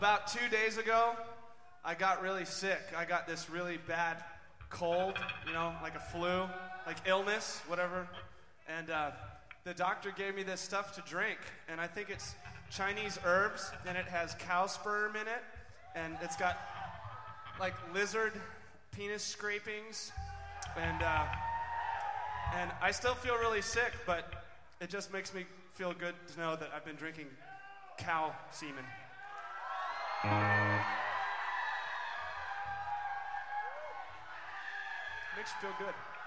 About 2 days ago, I got really sick. I got this really bad cold, like a flu, like illness, whatever. And the doctor gave me this stuff to drink, and I think it's Chinese herbs, and it has cow sperm in it, and it's got like lizard penis scrapings, and I still feel really sick, but it just makes me feel good to know that I've been drinking cow semen. Makes you feel good.